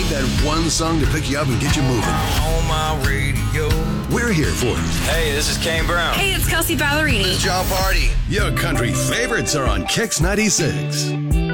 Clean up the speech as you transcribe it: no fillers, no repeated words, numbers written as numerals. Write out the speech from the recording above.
need that one song to pick you up and get you moving. On my radio. We're here for you. Hey, this is Kane Brown. Hey, it's Kelsey Ballerini. John Party. Your country favorites are on Kix 96.